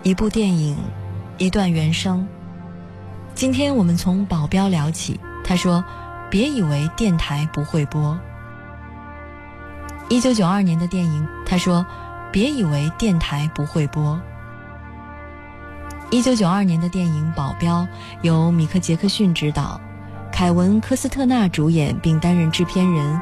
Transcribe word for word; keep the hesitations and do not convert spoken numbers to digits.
一部电影，一段原声。今天我们从保镖聊起，他说别以为电台不会播。一九九二年的电影，他说别以为电台不会播。一九九二年的电影《保镖》由米克·杰克逊执导，凯文·科斯特纳主演并担任制片人，